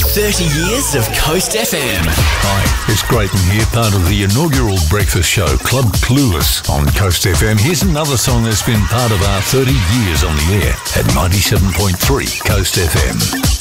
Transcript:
30 years of Coast FM. Hi, it's Grayton here, part of the inaugural breakfast show, Club Clueless on Coast FM. Here's another song that's been part of our 30 years on the air at 97.3 Coast FM.